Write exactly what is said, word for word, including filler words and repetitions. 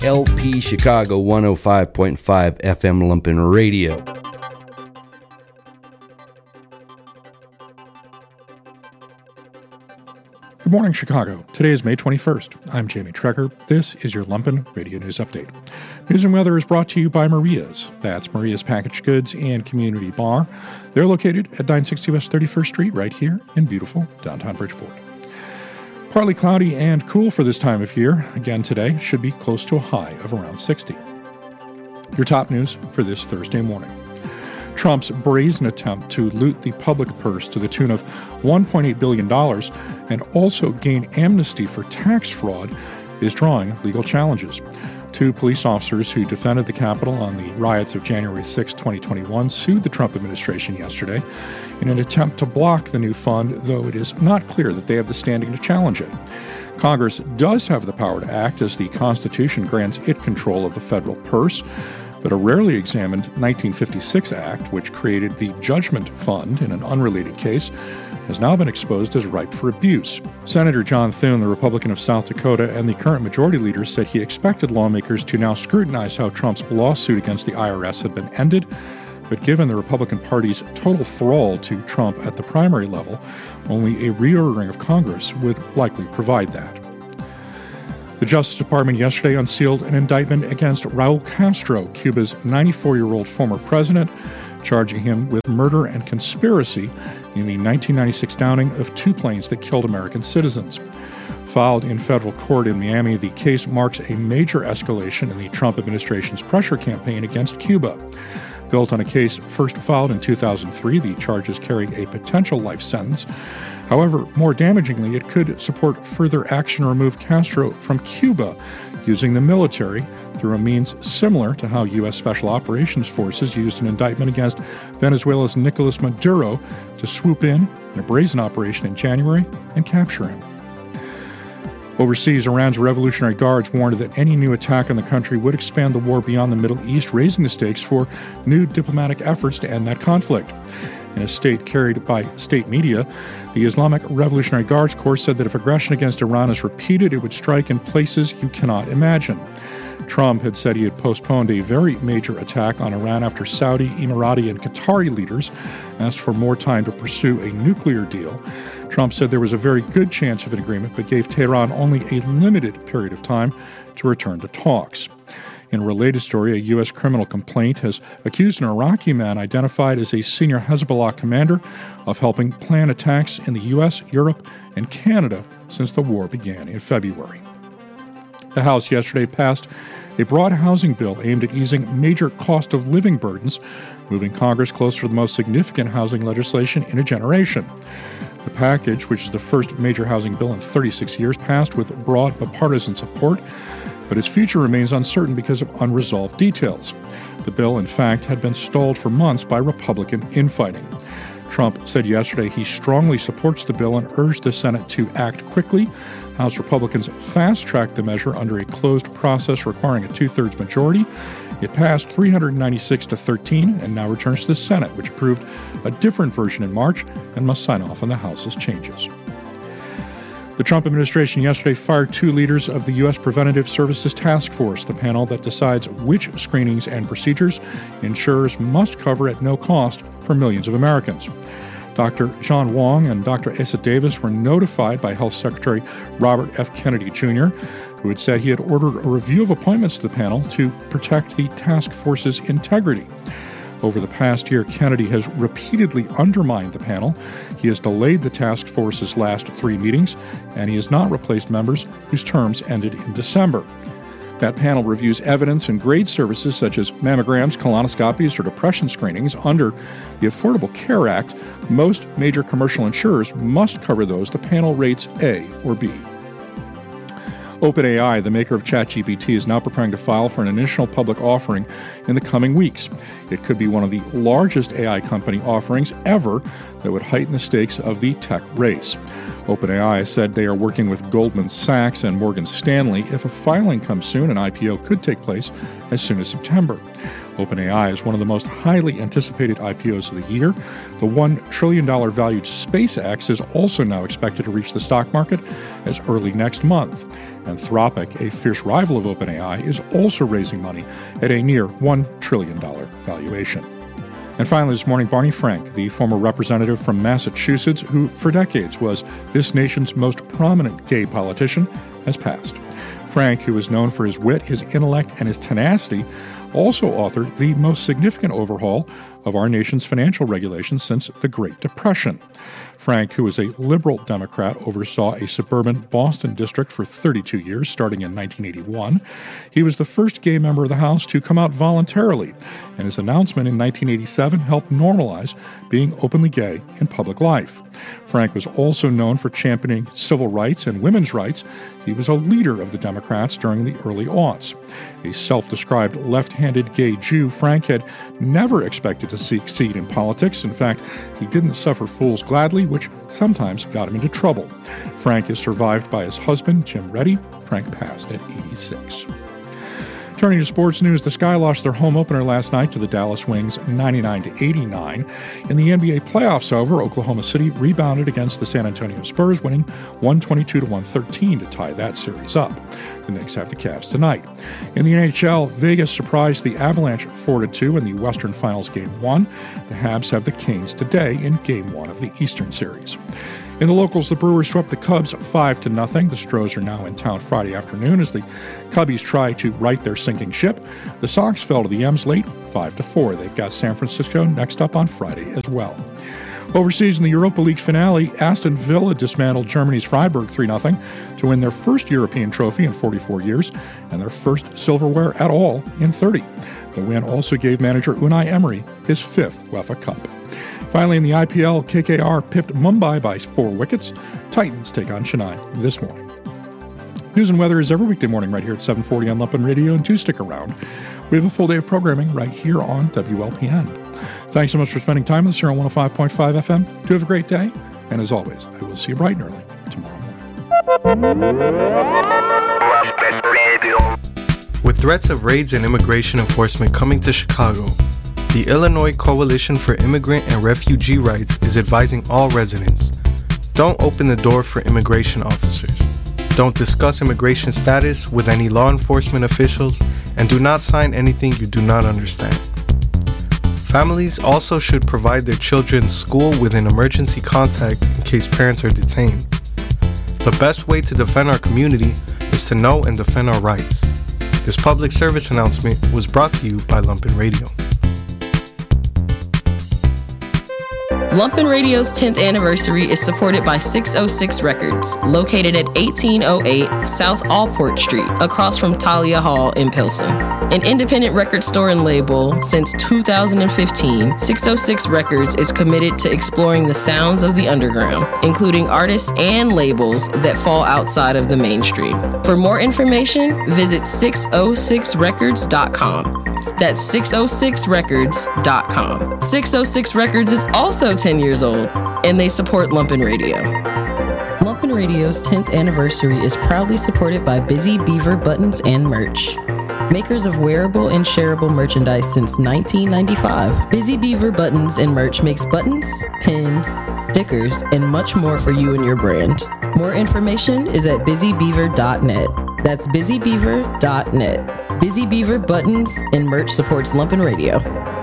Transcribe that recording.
L P Chicago one oh five point five F M Lumpen Radio. Good morning, Chicago. Today is May twenty-first. I'm Jamie Trecker. This is your Lumpen Radio News Update. News and weather is brought to you by Maria's. That's Maria's Packaged Goods and Community Bar. They're located at nine sixty West thirty-first Street right here in beautiful downtown Bridgeport. Partly cloudy and cool for this time of year. Again today, should be close to a high of around sixty. Your top news for this Thursday morning. Trump's brazen attempt to loot the public purse to the tune of one point eight billion dollars and also gain amnesty for tax fraud is drawing legal challenges. Two police officers who defended the Capitol on the riots of January sixth, twenty twenty-one sued the Trump administration yesterday in an attempt to block the new fund, though it is not clear that they have the standing to challenge it. Congress does have the power to act as the Constitution grants it control of the federal purse, but a rarely examined nineteen fifty-six act, which created the Judgment Fund in an unrelated case, has now been exposed as ripe for abuse. Senator John Thune, the Republican of South Dakota and the current majority leader, said he expected lawmakers to now scrutinize how Trump's lawsuit against the I R S had been ended, but given the Republican Party's total thrall to Trump at the primary level, only a reordering of Congress would likely provide that. The Justice Department yesterday unsealed an indictment against Raul Castro, Cuba's ninety-four-year-old former president, charging him with murder and conspiracy in the nineteen ninety-six downing of two planes that killed American citizens. Filed in federal court in Miami, the case marks a major escalation in the Trump administration's pressure campaign against Cuba. Built on a case first filed in two thousand three, the charges carry a potential life sentence. However, more damagingly, it could support further action to remove Castro from Cuba using the military through a means similar to how U S Special Operations Forces used an indictment against Venezuela's Nicolas Maduro to swoop in in a brazen operation in January and capture him. Overseas, Iran's Revolutionary Guards warned that any new attack on the country would expand the war beyond the Middle East, raising the stakes for new diplomatic efforts to end that conflict. In a state carried by state media, the Islamic Revolutionary Guards Corps said that if aggression against Iran is repeated, it would strike in places you cannot imagine. Trump had said he had postponed a very major attack on Iran after Saudi, Emirati, and Qatari leaders asked for more time to pursue a nuclear deal. Trump said there was a very good chance of an agreement, but gave Tehran only a limited period of time to return to talks. In a related story, a U S criminal complaint has accused an Iraqi man identified as a senior Hezbollah commander of helping plan attacks in the U S, Europe, and Canada since the war began in February. The House yesterday passed a broad housing bill aimed at easing major cost of living burdens, moving Congress closer to the most significant housing legislation in a generation. The package, which is the first major housing bill in thirty-six years, passed with broad bipartisan support, but its future remains uncertain because of unresolved details. The bill, in fact, had been stalled for months by Republican infighting. Trump said yesterday he strongly supports the bill and urged the Senate to act quickly. House Republicans fast-tracked the measure under a closed process requiring a two-thirds majority. It passed three hundred ninety-six to thirteen and now returns to the Senate, which approved a different version in March and must sign off on the House's changes. The Trump administration yesterday fired two leaders of the U S Preventative Services Task Force, the panel that decides which screenings and procedures insurers must cover at no cost for millions of Americans. Doctor John Wong and Doctor Asa Davis were notified by Health Secretary Robert F. Kennedy Junior, who had said he had ordered a review of appointments to the panel to protect the task force's integrity. Over the past year, Kennedy has repeatedly undermined the panel. He has delayed the task force's last three meetings, and he has not replaced members whose terms ended in December. That panel reviews evidence and grades services such as mammograms, colonoscopies, or depression screenings under the Affordable Care Act. Most major commercial insurers must cover those the panel rates A or B. OpenAI, the maker of ChatGPT, is now preparing to file for an initial public offering in the coming weeks. It could be one of the largest A I company offerings ever that would heighten the stakes of the tech race. OpenAI said they are working with Goldman Sachs and Morgan Stanley. If a filing comes soon, an I P O could take place as soon as September. OpenAI is one of the most highly anticipated I P Os of the year. The one trillion dollars valued SpaceX is also now expected to reach the stock market as early next month. Anthropic, a fierce rival of OpenAI, is also raising money at a near one trillion dollars valuation. And finally this morning, Barney Frank, the former representative from Massachusetts, who for decades was this nation's most prominent gay politician, has passed. Frank, who is known for his wit, his intellect, and his tenacity, also authored the most significant overhaul of our nation's financial regulations since the Great Depression. Frank, who was a liberal Democrat, oversaw a suburban Boston district for thirty-two years, starting in nineteen eighty-one. He was the first gay member of the House to come out voluntarily, and his announcement in nineteen eighty-seven helped normalize being openly gay in public life. Frank was also known for championing civil rights and women's rights. He was a leader of the Democrats during the early aughts. A self-described left-handed gay Jew, Frank had never expected to succeed in politics. In fact, he didn't suffer fools gladly, which sometimes got him into trouble. Frank is survived by his husband, Jim Reddy. Frank passed at eighty-six. Turning to sports news, the Sky lost their home opener last night to the Dallas Wings ninety-nine to eighty-nine. In the N B A playoffs, however, Oklahoma City rebounded against the San Antonio Spurs, winning one twenty-two to one thirteen to tie that series up. The Knicks have the Cavs tonight. In the N H L, Vegas surprised the Avalanche four to two in the Western Finals Game one. The Habs have the Canes today in Game one of the Eastern Series. In the locals, the Brewers swept the Cubs five to nothing. The Stros are now in town Friday afternoon as the Cubbies try to right their sinking ship. The Sox fell to the M's late, five to four. They've got San Francisco next up on Friday as well. Overseas in the Europa League finale, Aston Villa dismantled Germany's Freiburg three nothing to win their first European trophy in forty-four years and their first silverware at all in thirty. The win also gave manager Unai Emery his fifth UEFA Cup. Finally, in the I P L, K K R pipped Mumbai by four wickets. Titans take on Chennai this morning. News and weather is every weekday morning right here at seven forty on Lumpen Radio, and do stick around. We have a full day of programming right here on W L P N. Thanks so much for spending time with us here on one oh five point five F M. Do have a great day, and as always, I will see you bright and early tomorrow morning. With threats of raids and immigration enforcement coming to Chicago, the Illinois Coalition for Immigrant and Refugee Rights is advising all residents: don't open the door for immigration officers. Don't discuss immigration status with any law enforcement officials, and do not sign anything you do not understand. Families also should provide their children's school with an emergency contact in case parents are detained. The best way to defend our community is to know and defend our rights. This public service announcement was brought to you by Lumpen Radio. Lumpen Radio's tenth anniversary is supported by six oh six Records, located at eighteen oh eight South Allport Street, across from Talia Hall in Pilsen. An independent record store and label since two thousand fifteen, six oh six Records is committed to exploring the sounds of the underground, including artists and labels that fall outside of the mainstream. For more information, visit six oh six records dot com. That's six oh six records dot com. six oh six Records is also ten years old, and they support Lumpen Radio. Lumpen Radio's tenth anniversary is proudly supported by Busy Beaver Buttons and Merch, makers of wearable and shareable merchandise since nineteen ninety-five. Busy Beaver Buttons and Merch makes buttons, pins, stickers, and much more for you and your brand. More information is at busy beaver dot net. That's busy beaver dot net. Busy Beaver Buttons and Merch supports Lumpen Radio.